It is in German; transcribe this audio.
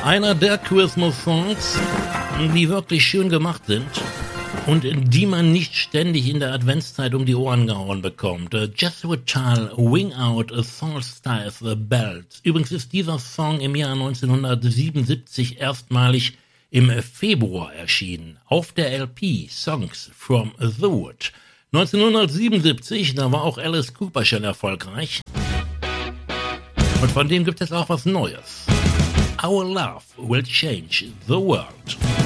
Einer der Christmas-Songs, die wirklich schön gemacht sind und die man nicht ständig in der Adventszeit um die Ohren gehauen bekommt. Jethro Tull, Wing Out a Solstice Bells. Übrigens ist dieser Song im Jahr 1977 erstmalig im Februar erschienen, auf der LP Songs from the Wood. 1977, da war auch Alice Cooper schon erfolgreich. Und von dem gibt es auch was Neues. Our Love Will Change the World.